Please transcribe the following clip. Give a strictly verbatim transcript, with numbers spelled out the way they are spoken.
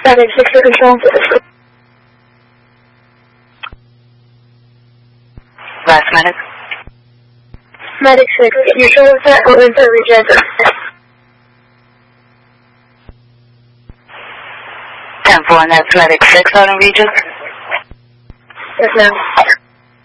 Medic six for control. Last medic. Medic six, you're sure with that or is there regen? ten four, and that's medic six out in Regis. Yes, ma'am.